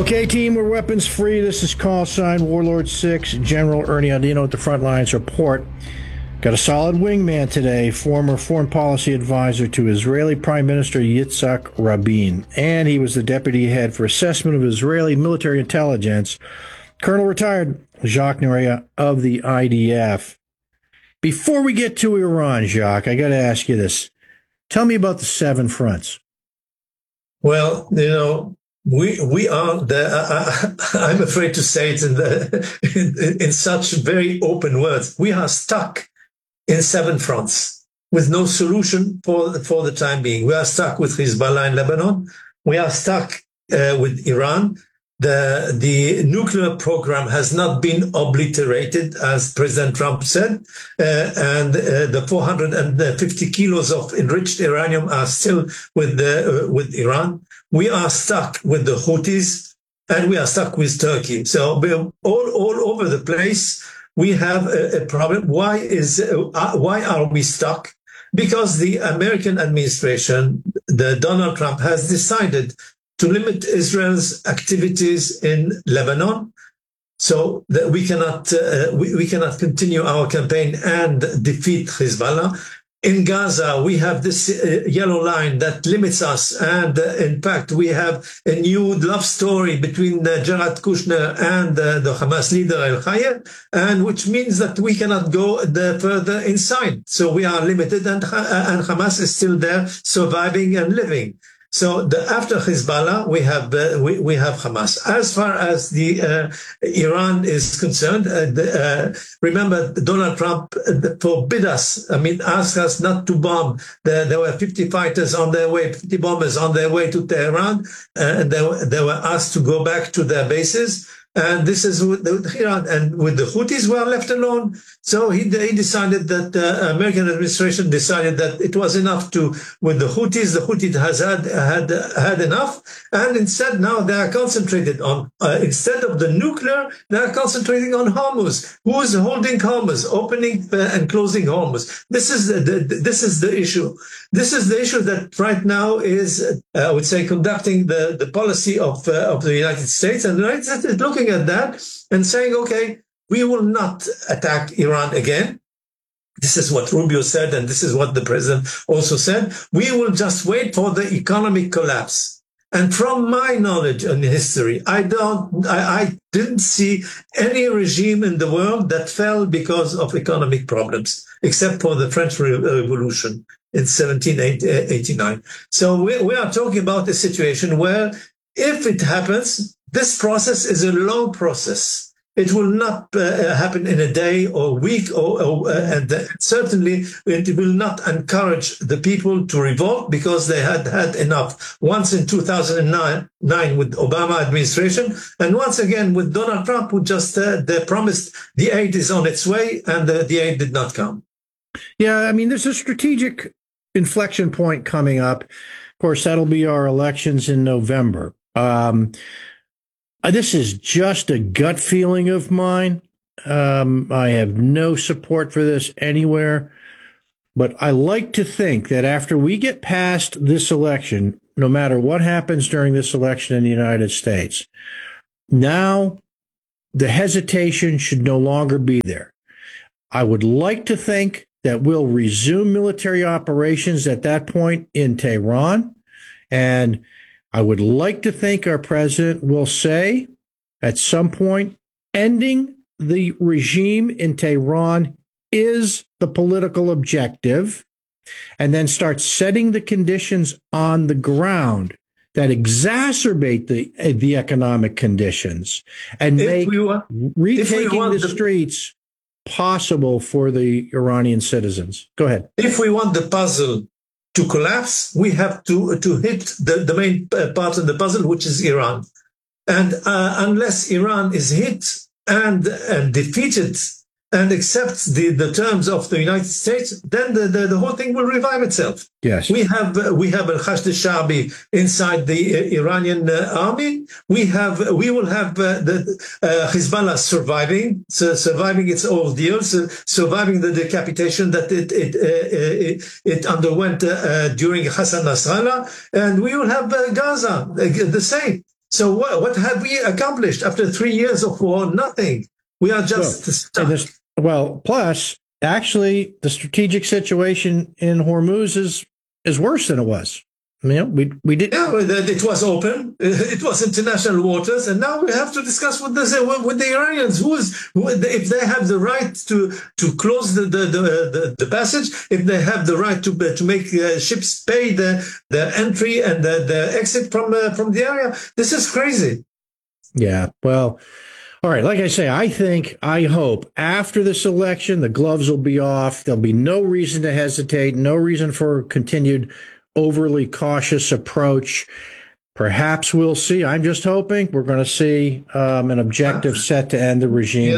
Okay, team, we're weapons free. This is call sign Warlord 6, General Ernie Andino at the front lines report. Got a solid wingman today, former foreign policy advisor to Israeli Prime Minister Yitzhak Rabin, and he was the deputy head for assessment of Israeli military intelligence, Colonel retired Jacques Neria of the IDF. Before we get to Iran, Jacques, I got to ask you this. Tell me about the seven fronts. Well, we are I'm afraid to say it in such very open words. We are stuck in seven fronts with no solution for the time being. We are stuck with Hezbollah in Lebanon. We are stuck with Iran. The nuclear program has not been obliterated, as President Trump said, and the 450 kilos of enriched uranium are still with Iran. We are stuck with the Houthis, and we are stuck with Turkey. So we're all over the place. We have a problem. Why are we stuck? Because the American administration, the Donald Trump, has decided to limit Israel's activities in Lebanon, so that we cannot continue our campaign and defeat Hezbollah. In Gaza, we have this yellow line that limits us, and in fact, we have a new love story between Jared Kushner and the Hamas leader El-Hayed, and which means that we cannot go further inside. So we are limited, and Hamas is still there, surviving and living. So after Hezbollah, we have Hamas. As far as the Iran is concerned, remember Donald Trump forbid us. Asked us not to bomb. There were 50 fighters on their way, 50 bombers on their way to Tehran, and they were asked to go back to their bases. And this is with Iran, and with the Houthis, we are left alone. So he decided that the American administration decided that it was enough with the Houthis. The Houthis has had enough, and instead now they are concentrated on instead of the nuclear, they are concentrating on Hormuz. Who is holding Hormuz, opening and closing Hormuz? This is the issue. This is the issue that right now is, I would say, conducting the policy of the United States, and the United States is looking at that and saying, okay, we will not attack Iran again. This is what Rubio said, and this is what the president also said. We will just wait for the economic collapse. And from my knowledge and history, I didn't see any regime in the world that fell because of economic problems, except for the French Revolution in 1789. So we are talking about a situation where, if it happens, this process is a long process. It will not happen in a day or week, and certainly it will not encourage the people to revolt, because they had enough. Once in 2009 with Obama administration, and once again with Donald Trump, who just they promised the aid is on its way, and the aid did not come. Yeah, there's a strategic inflection point coming up. Of course, that'll be our elections in November. This is just a gut feeling of mine. I have no support for this anywhere, but I like to think that after we get past this election, no matter what happens during this election in the United States, now the hesitation should no longer be there. I would like to think that we'll resume military operations at that point in Tehran, and I would like to think our president will say at some point, ending the regime in Tehran is the political objective, and then start setting the conditions on the ground that exacerbate the economic conditions and make retaking the streets possible for the Iranian citizens. Go ahead. If we want the puzzle to collapse, we have to hit the main part of the puzzle, which is Iran. And unless Iran is hit and defeated and accepts the terms of the United States, then the whole thing will revive itself. Yes, we have Al-Hashd al-Sha'bi inside the Iranian army. We will have the Hezbollah surviving its ordeal, surviving the decapitation that it underwent during Hassan Nasrallah, and we will have Gaza the same. So what have we accomplished after 3 years of war? Nothing. We are just stuck. Plus, actually, the strategic situation in Hormuz is worse than it was. We did. Yeah, it was open. It was international waters, and now we have to discuss with the Iranians. If they have the right to close the passage, if they have the right to make ships pay the entry and the exit from the area. This is crazy. Yeah. Well. All right. Like I say, I hope after this election, the gloves will be off. There'll be no reason to hesitate, no reason for continued overly cautious approach. Perhaps we'll see. I'm just hoping we're going to see an objective set to end the regime.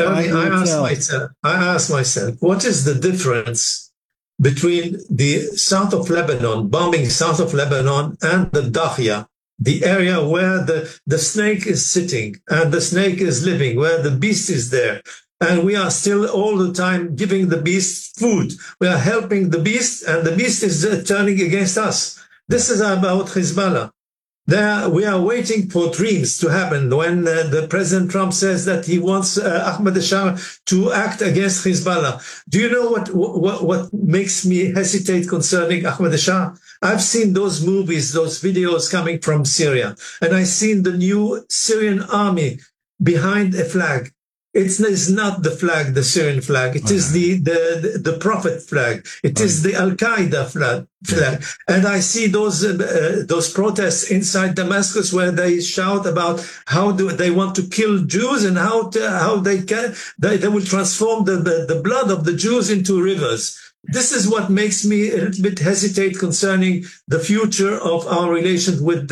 I asked myself, what is the difference between the south of Lebanon, bombing south of Lebanon, and the Dahia, the area where the snake is sitting and the snake is living, where the beast is there? And we are still all the time giving the beast food. We are helping the beast, and the beast is turning against us. This is about Hezbollah. We are waiting for dreams to happen when the President Trump says that he wants Ahmadinejad to act against Hezbollah. Do you know what makes me hesitate concerning Ahmadinejad? I've seen those movies, those videos coming from Syria, and I've seen the new Syrian army behind a flag. It's not the flag, the Syrian flag. It is the Prophet flag. It is the Al Qaeda flag. And I see those protests inside Damascus where they shout about how they want to kill Jews and how they will transform the blood of the Jews into rivers. This is what makes me a little bit hesitate concerning the future of our relations with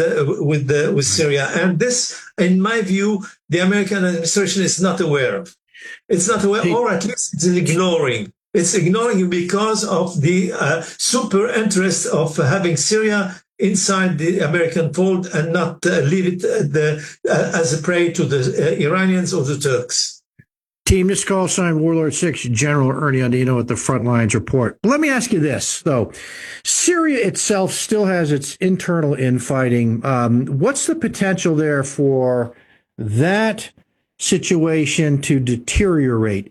Syria. And this, in my view, the American administration is not aware of. It's not aware, or at least it's ignoring. It's ignoring because of the super interest of having Syria inside the American fold and not leave it as a prey to the Iranians or the Turks. Team, this call sign Warlord 6, General Ernie Andino at the Frontlines Report. Let me ask you this, though. Syria itself still has its internal infighting. What's the potential there for that situation to deteriorate?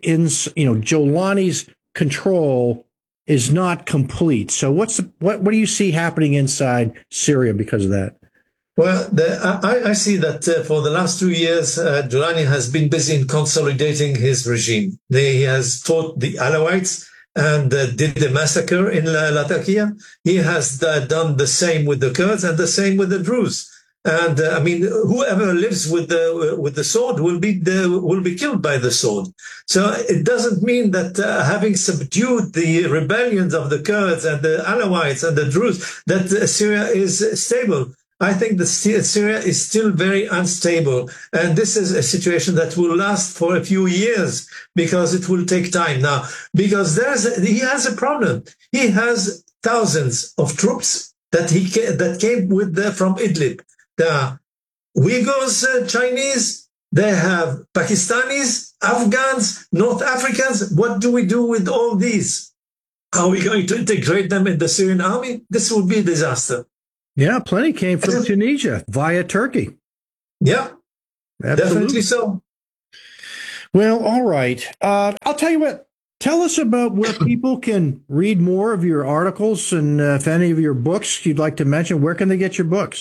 Jolani's control is not complete. So what do you see happening inside Syria because of that? Well, I see that for the last 2 years, Jolani has been busy in consolidating his regime. He has fought the Alawites and did the massacre in Latakia. He has done the same with the Kurds and the same with the Druze. And whoever lives with the sword will be killed by the sword. So it doesn't mean that having subdued the rebellions of the Kurds and the Alawites and the Druze, that Syria is stable. I think that Syria is still very unstable. And this is a situation that will last for a few years because it will take time now. Because he has a problem. He has thousands of troops that came from Idlib. There are Uyghurs, Chinese. They have Pakistanis, Afghans, North Africans. What do we do with all these? Are we going to integrate them in the Syrian army? This would be a disaster. Yeah, plenty came from Tunisia via Turkey. Yeah, absolutely. Definitely so. Well, all right. I'll tell you what. Tell us about where people can read more of your articles, and if any of your books you'd like to mention, where can they get your books?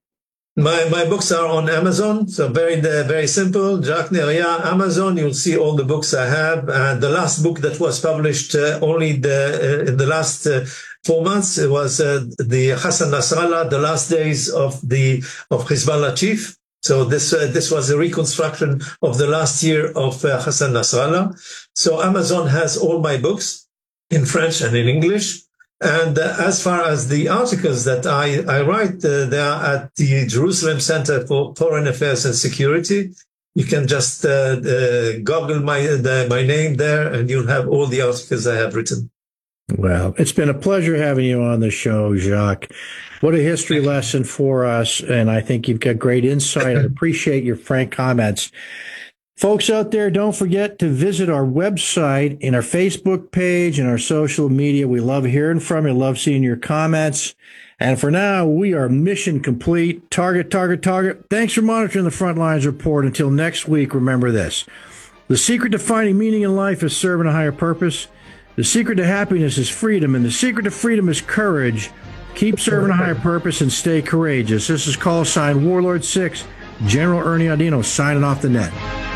My books are on Amazon, so very simple. Jacques Neria, Amazon. You'll see all the books I have. And the last book that was published only in the last 4 months, it was the Hassan Nasrallah, the last days of Hezbollah chief. So this was a reconstruction of the last year of Hassan Nasrallah. So Amazon has all my books in French and in English. And as far as the articles that I write, they are at the Jerusalem Center for Foreign Affairs and Security. You can just Google my name there, and you'll have all the articles I have written. Well, it's been a pleasure having you on the show, Jacques. What a history lesson for us, and I think you've got great insight. I appreciate your frank comments. Folks out there, don't forget to visit our website and our Facebook page and our social media. We love hearing from you, love seeing your comments. And for now, we are mission complete. Target, target, target. Thanks for monitoring the Frontlines Report. Until next week, remember this. The secret to finding meaning in life is serving a higher purpose. The secret to happiness is freedom, and the secret to freedom is courage. Keep serving a higher purpose and stay courageous. This is call sign Warlord 6, General Ernie Audino signing off the net.